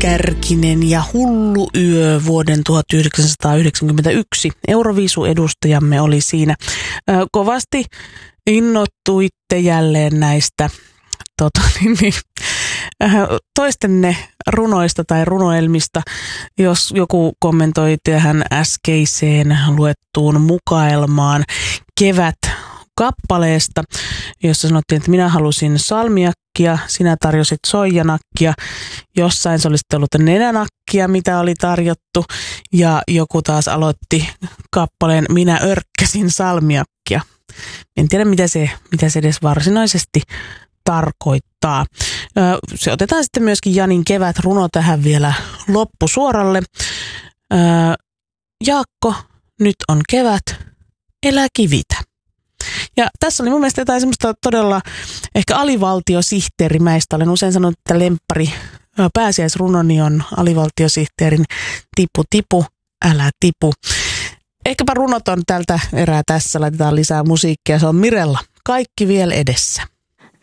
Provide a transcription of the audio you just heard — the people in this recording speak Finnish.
Kärkinen ja Hullu yö vuoden 1991. Euroviisu-edustajamme oli siinä. Kovasti innoittuitte jälleen näistä toistenne runoista tai runoelmista, jos joku kommentoi tähän äskeiseen luettuun mukaelmaan Kevät-kappaleesta, jossa sanottiin, että minä halusin salmiakkia, sinä tarjosit soijanakkia, jossain se olisi ollut nenänakkia, mitä oli tarjottu, ja joku taas aloitti kappaleen minä örkkäsin salmiakkia. En tiedä, mitä se edes varsinaisesti tarkoittaa. Se otetaan sitten myöskin Janin kevätruno tähän vielä loppusuoralle. Jaakko, nyt on kevät, elä kivitä. Ja tässä oli mun mielestä jotain semmoista todella ehkä alivaltiosihteerimäistä. Olen usein sanonut, että lemppari pääsiäisrunoni on alivaltiosihteerin tipu tipu, älä tipu. Ehkäpä runot on tältä erää tässä, laitetaan lisää musiikkia. Se on Mirella. Kaikki vielä edessä.